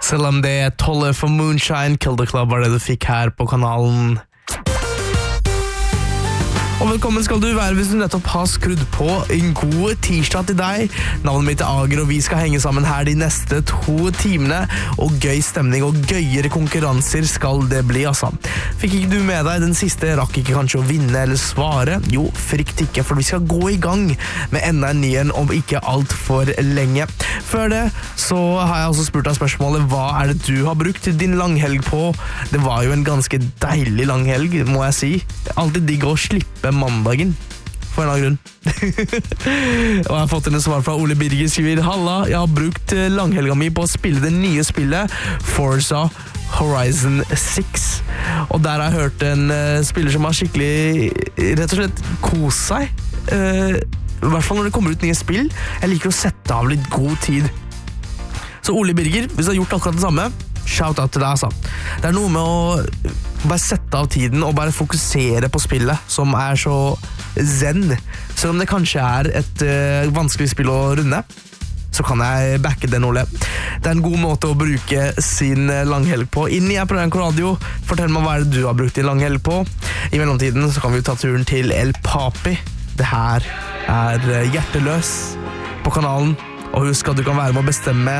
Selv om det 12 for Moonshine, Kill the Club var det du fikk her på kanalen. Og velkommen skal du være hvis du nettopp har skrudd på en god tirsdag til deg. Navnet mitt Ager, og vi skal henge sammen her de neste 2 timene. Og gøy stemning og gøyere konkurranser skal det bli, altså. Fikk ikke du med deg den siste, rakk ikke kanskje å vinne eller svare? Jo, frykt ikke, for vi skal gå i gang med enda en ny en om ikke alt for lenge. Før det så har jeg også spurt deg spørsmålet, hva er det du har brukt din langhelg på? Det var jo en ganske deilig langhelg, må jeg si. Alltid digg å slippe mandagen, for en annen grunn. Og jeg har fått en svar fra Ole Birger, skriver: Halla, jeg har brukt langhelga mi på å spille det nye spillet Forza Horizon 6. Og der har jeg hørt en spiller som har skikkelig, rett og slett, kost seg. I hvert fall når det kommer ut nye spill. Jeg liker å sette av litt god tid. Så Ole Birger, hvis du har gjort akkurat det samme, shout out til deg, altså. Det er noe med å bare sette av tiden og bare fokusere på spillet, som er så zen. Selv om det kanskje er et vanskelig spill å runde, så kan jeg backe den, Ole. Det er en god måte å bruke sin langhelg på. Inn i Program Radio, fortell meg hva er det du har brukt din langhelg på. I mellomtiden så kan vi ta turen til El Papi. Det her er Hjerteløs på kanalen. Og husk at du kan være med å bestemme